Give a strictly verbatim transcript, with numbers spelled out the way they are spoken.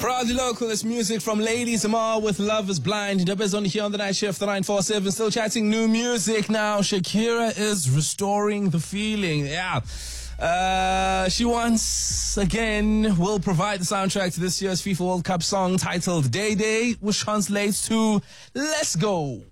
Proudly local, it's music from Lady Zamar with Love is Blind. Dubs on here on the night shift, the nine four seven. Still chatting new music now. Shakira is restoring the feeling. Yeah. Uh, she once again will provide the soundtrack to this year's FIFA World Cup song titled Day Day, which translates to Let's Go.